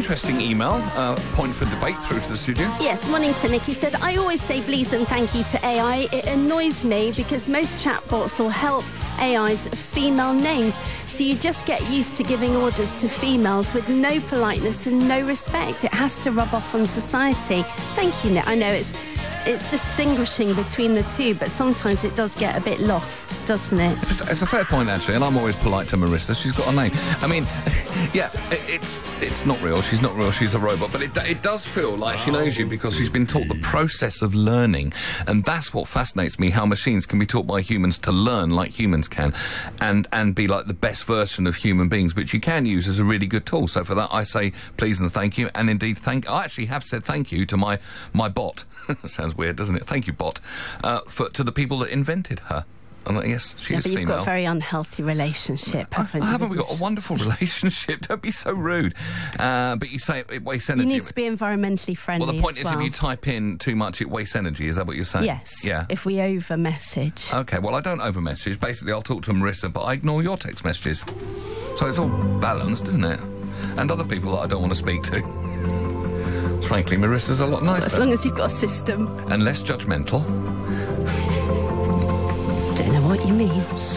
interesting email, point for debate through to the studio. Yes, morning to Nick. He said, I always say please and thank you to AI. It annoys me because most chatbots will help AI's female names. So you just get used to giving orders to females with no politeness and no respect. It has to rub off on society. Thank you, Nick. I know it's distinguishing between the two, but sometimes it does get a bit lost, doesn't it? It's a fair point, actually, and I'm always polite to Marissa. She's got a name. I mean, yeah, it's not real. She's not real. She's a robot. But it does feel like she knows you because she's been taught the process of learning, and that's what fascinates me, how machines can be taught by humans to learn like humans can and be like the best version of human beings, which you can use as a really good tool. So for that, I say please and thank you, and indeed I actually have said thank you to my bot. Sounds weird, doesn't it? Thank you, bot, to the people that invented her. And yes, she is but you've female. got a very unhealthy relationship, haven't you? Haven't we got a wonderful relationship? Don't be so rude. But you say it wastes energy. You need to be environmentally friendly. Well, the point is, well. if you type in too much, it wastes energy. Is that what you're saying? Yes. Yeah. If we over-message. Okay, well, I don't over-message. Basically, I'll talk to Marissa, but I ignore your text messages. So it's all balanced, isn't it? And other people that I don't want to speak to. Frankly, Marissa's a lot nicer. As long as you've got a system. And less judgmental. Don't know what you mean.